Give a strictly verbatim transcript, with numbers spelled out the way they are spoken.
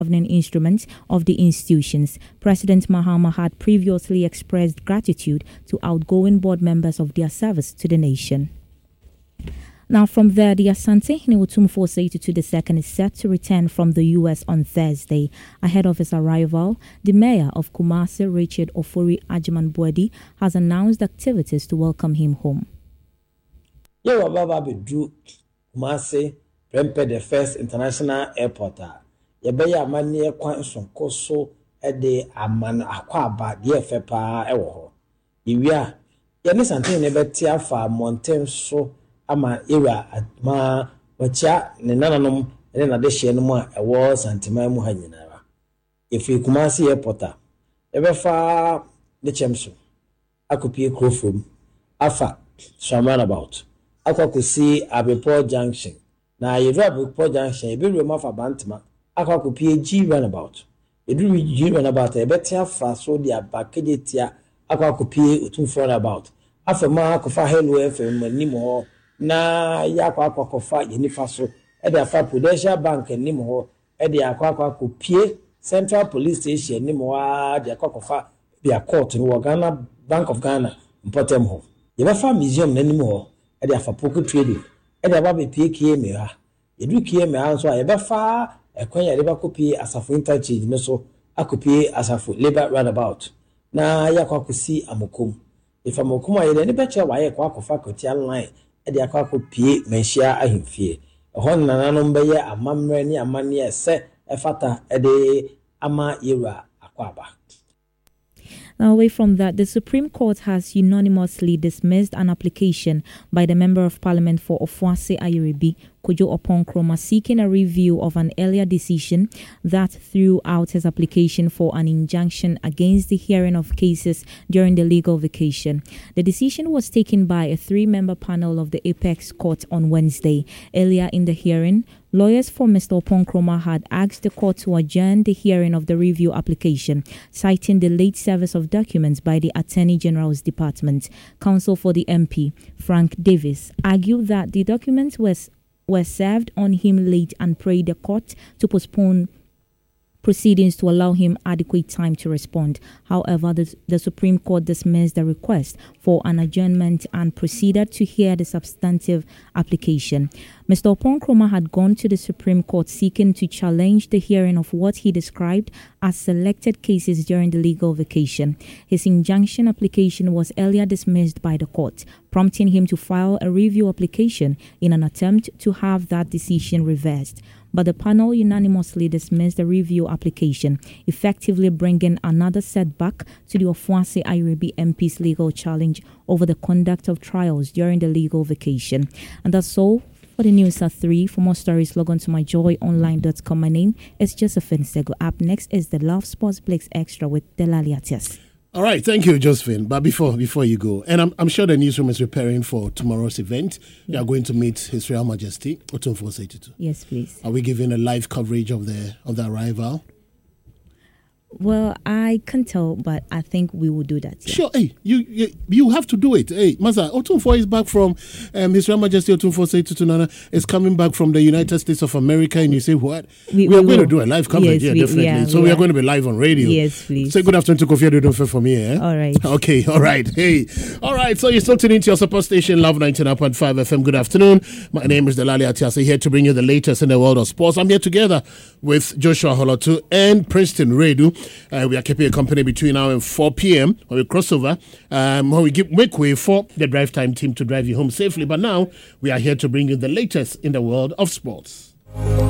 governing instruments of the institutions. President Mahama had previously expressed gratitude to outgoing board members of their service to the nation. Now from there, the Asante Otumfuo Osei-Tutu the second is set to return from the U S on Thursday. Ahead of his arrival, the mayor of Kumasi, Richard Ofori Ajiman-Bwedi, has announced activities to welcome him home. Yewa baba bedu Kumasi, Prempeh the first international airport. Yebeya amani kwan sonko so ede aman akwaba de efe pa ewo ho. Iwia, ye ni sante ne beti afa mountain so ama era ma wacha ne nananom ne na de hye no mu a ewo santima mu ha nyinara. Efi Kumasi airport a ebefa de chemso akopie krofom afa Shaman about akwakusi Abepo junction na yedu Abepo junction eberu ma fa bantima akwakupi G runabout edu G runabout ebetia fa so dia bakejetia akwakupi Otumfuo runabout afema kofa Hello F M anim ho na yakwa akwakofa yenifa so e de afa Prudential Bank anim ho e de akwakwakupi Central Police Station anim ho a de akwakofa dia court no Ghana Bank of Ghana importem ho yebefa museum nanim ho e de afa Poku Trading e de aba be P K M ha edu K M ha so a yebefa ekwan ya leba kopi asafo interchange no so akopi asafo labor roundabout na yakwakusi amokom ifa mokom ayede ne beche waye kwa akofa kotia line e de akwakopi menhia ahemfie ehon nananom beye amamre ne amane ese efata e de ama yera akwaba. Now, away from that, the Supreme Court has unanimously dismissed an application by the Member of Parliament for Ofuase Ayeribi, Kojo Oppong-Nkrumah, seeking a review of an earlier decision that threw out his application for an injunction against the hearing of cases during the legal vacation. The decision was taken by a three-member panel of the Apex Court on Wednesday. Earlier in the hearing, lawyers for Mister Oppong-Nkrumah had asked the court to adjourn the hearing of the review application, citing the late service of documents by the Attorney General's Department. Counsel for the M P, Frank Davis, argued that the documents was were served on him late and prayed the court to postpone proceedings to allow him adequate time to respond. However, the, the Supreme Court dismissed the request for an adjournment and proceeded to hear the substantive application. Mister Oppong-Nkrumah had gone to the Supreme Court seeking to challenge the hearing of what he described as selected cases during the legal vacation. His injunction application was earlier dismissed by the court, prompting him to file a review application in an attempt to have that decision reversed. But the panel unanimously dismissed the review application, effectively bringing another setback to the Ofuase Ayeribi M P's legal challenge over the conduct of trials during the legal vacation. And that's all for the news at three. For more stories, log on to my joy online dot com. My name is Josephine Sego. Up next is the Love Sports Blitz Extra with Delali Atias. All right, thank you, Josephine. But before before you go, and I'm, I'm sure the newsroom is preparing for tomorrow's event. Yeah. You are going to meet His Royal Majesty, Otumfuo Osei-Tutu. Yes, please. Are we giving a live coverage of the of the arrival? Well, I can't tell, but I think we will do that. Yeah. Sure. Hey, you, you you have to do it. Hey, Maza, Otumfuo is back from, um, His Royal Majesty Otumfuo Osei-Tutu Nana is coming back from the United States of America, and you say, what? We, we, we are going will. to do a live coverage, yes, yeah, we, definitely. We are, so we, we are. are going to be live on radio. Yes, please. Say good afternoon to Kofi Adedofe for me, eh? All right. Okay, all right. Hey, all right. So you're still tuning into your support station, Love ninety-nine point five F M. Good afternoon. My name is Delali Atiase, here to bring you the latest in the world of sports. I'm here together with Joshua Holotu and Princeton Redu. Uh, we are keeping a company between now and four p.m. when we cross over, um, when we give, make way for the Drive Time team to drive you home safely. But now we are here to bring you the latest in the world of sports.